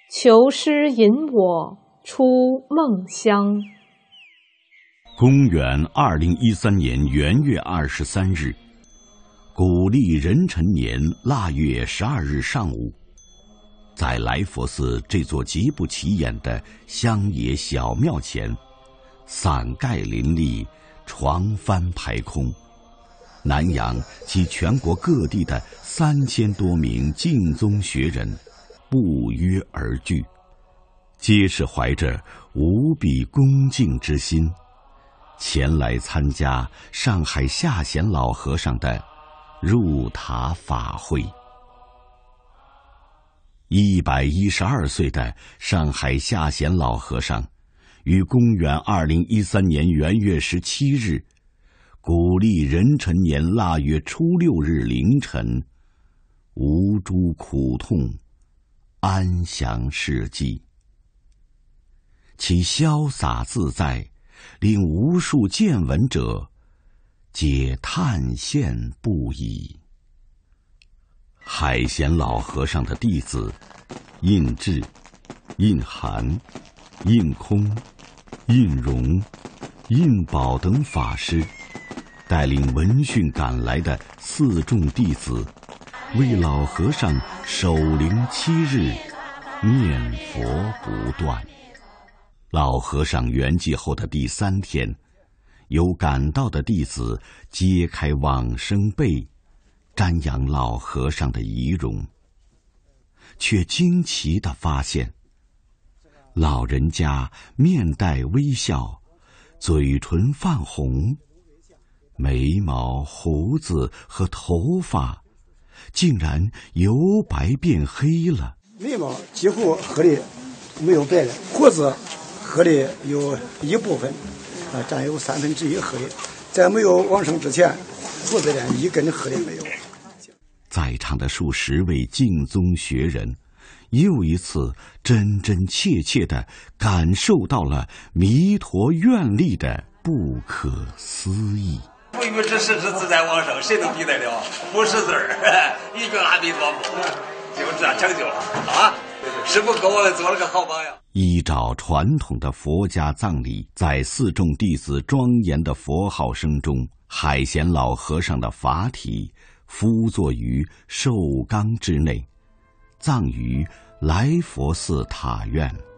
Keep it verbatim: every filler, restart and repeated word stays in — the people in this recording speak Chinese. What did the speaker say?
求师引我出梦乡。 公元二零一三年元月二十三日，古历壬辰年腊月十二日上午，在来佛寺这座极不起眼的乡野小庙前，伞盖林立，床幡排空，南阳及全国各地的三千多名净宗学人不约而聚，皆是怀着无比恭敬之心，前来参加上海下贤老和尚的入塔法会。一百一十二岁的上海下贤老和尚，于公元二零一三年元月十七日，古历壬辰年腊月初六日凌晨，无诸苦痛，安详世际。其潇洒自在，令无数见闻者皆叹羡不已。海贤老和尚的弟子印智、印涵、印空、印容、印宝等法师，带领闻讯赶来的四众弟子，为老和尚守灵七日，念佛不断。老和尚圆寂后的第三天，有赶到的弟子揭开往生被，瞻仰老和尚的遗容，却惊奇地发现，老人家面带微笑，嘴唇泛红，眉毛、胡子和头发竟然由白变黑了。 眉毛几乎黑的没有白了，胡子黑的有一部分，啊，占有三分之一黑的。在没有往生之前，胡子连一根黑的没有。 在场的数十位净宗学人，又一次真真切切地感受到了弥陀愿力的不可思议。 不与之实之自在往生，谁能比得了？不识字儿，一个阿弥陀佛，就这样成就了啊！师父给我们做了个好榜样。 依照传统的佛家葬礼，在四众弟子庄严的佛号声中，海贤老和尚的法体敷坐于寿缸之内，葬于来佛寺塔院。